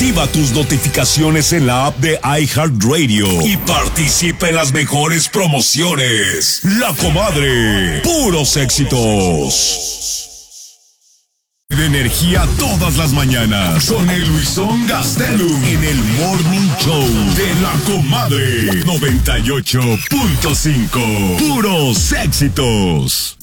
Activa tus notificaciones en la app de iHeartRadio y participa en las mejores promociones. La Comadre, puros éxitos. De energía todas las mañanas con el Luisón Gastelum en el Morning Show de La Comadre 98.5. Puros éxitos.